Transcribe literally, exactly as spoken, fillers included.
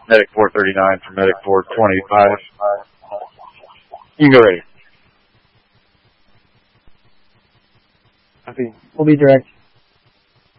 Medic four thirty-nine for Medic four twenty-five. You can go ready. Copy. We'll be direct.